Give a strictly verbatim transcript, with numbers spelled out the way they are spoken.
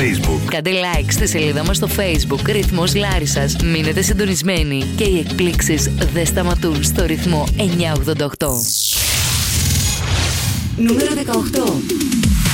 Facebook. Κάντε like στη σελίδα μας στο Facebook Ρυθμός Λάρισσας. Μείνετε συντονισμένοι και οι εκπλήξεις δεν σταματούν στο ρυθμό εννιακόσια ογδόντα οκτώ. Νούμερο δεκαοκτώ.